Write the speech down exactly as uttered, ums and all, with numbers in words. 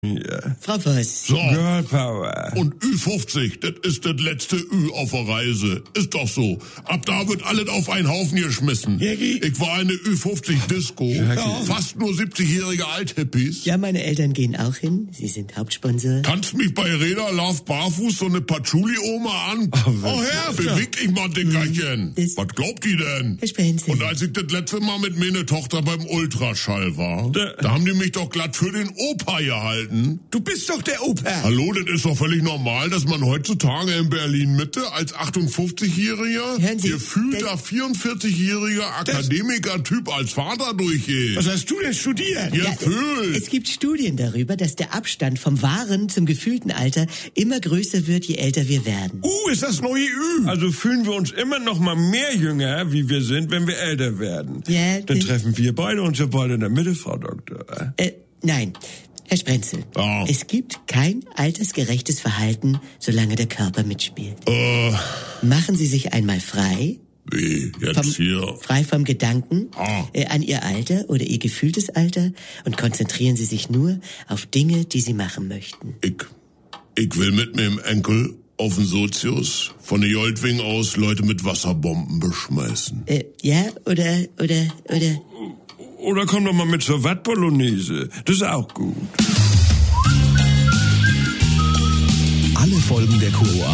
Ja. Frau Voss. So. Girl Power. Und Ü fünfzig, das ist das letzte Ü auf der Reise. Ist doch so. Ab da wird alles auf einen Haufen geschmissen. Jägi. Ich war eine Ü fünfzig Disco. Jägi. Fast nur siebzigjährige Althippies. Ja, meine Eltern gehen auch hin. Sie sind Hauptsponsor. Tanzt mich bei Reda Love barfuß so eine Patchouli-Oma an? Oh, Herr, beweg dich mal, Dickerchen. Das- Was glaubt die denn? Herr Spenzel. Und als ich das letzte Mal mit meine Tochter beim Ultraschall war, Da- da haben die mich doch glatt für den Opa gehalten. Du bist doch der Opa. Hallo, das ist doch völlig normal, dass man heutzutage in Berlin-Mitte als achtundfünfzigjähriger, Hören Sie, gefühlter das- vierundvierzig-jähriger Akademiker-Typ als Vater durchgeht. Was hast du denn studiert? Ja, Ja, Föhl. es gibt Studien darüber, dass der Abstand vom wahren zum gefühlten Alter immer größer wird, je älter wir werden. Uh, ist das neue Ü. Also fühlen wir uns immer noch mal mehr jünger, wie wir sind, wenn wir älter werden. Ja, Dann das- treffen wir beide uns ja beide in der Mitte, Frau Doktor. Äh, nein. Herr Sprenzel, Ja. es gibt kein altersgerechtes Verhalten, solange der Körper mitspielt. Äh, Machen Sie sich einmal frei, wie, jetzt vom, hier. frei vom Gedanken Ah. äh, an Ihr Alter oder Ihr gefühltes Alter und konzentrieren Sie sich nur auf Dinge, die Sie machen möchten. Ich, ich will mit meinem Enkel auf den Sozius von der Joldwing aus Leute mit Wasserbomben beschmeißen. Äh, ja, oder, oder, oder... Oder komm doch mal mit zur Watt-Bolognese. Das ist auch gut. Alle Folgen der Q O A